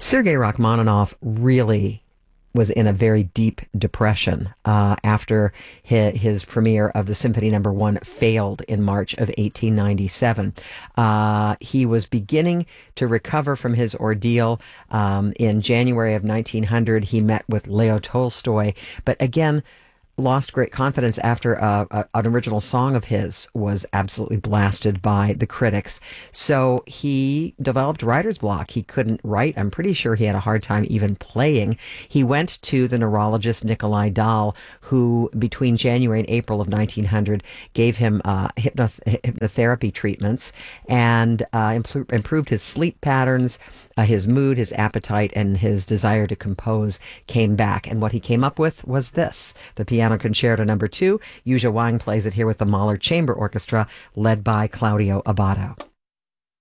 Sergei Rachmaninoff really was in a very deep depression after his premiere of the Symphony Number One failed in March of 1897. He was beginning to recover from his ordeal. In January of 1900, he met with Leo Tolstoy, but again, lost great confidence after an original song of his was absolutely blasted by the critics. So he developed writer's block. He couldn't write. I'm pretty sure he had a hard time even playing. He went to the neurologist Nikolai Dahl, who between January and April of 1900 gave him hypnotherapy treatments and improved his sleep patterns, his mood, his appetite, and his desire to compose came back. And what he came up with was this, the Piano Concerto Number 2. Yuzha Wang plays it here with the Mahler Chamber Orchestra, led by Claudio Abbado.